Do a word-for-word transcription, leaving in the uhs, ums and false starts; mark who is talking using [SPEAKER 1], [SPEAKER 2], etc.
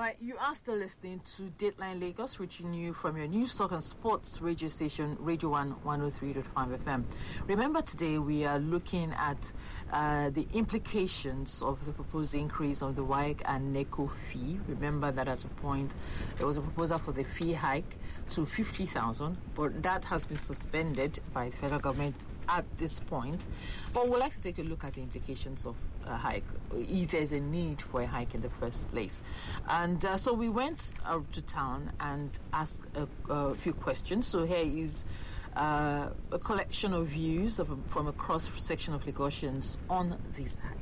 [SPEAKER 1] right, you are still listening to Dateline Lagos, reaching you from your news talk and sports radio station, Radio One one oh three point five F M. Remember, today we are looking at uh, the implications of the proposed increase of the W A E C and NECO fee. Remember that at a point there was a proposal for the fee hike to fifty thousand, but that has been suspended by the federal government at this point. But we'd like to take a look at the implications of a hike, if there's a need for a hike in the first place. And uh, so we went out to town and asked a, a few questions. So here is uh, a collection of views of, from a cross-section of Lagosians on this hike.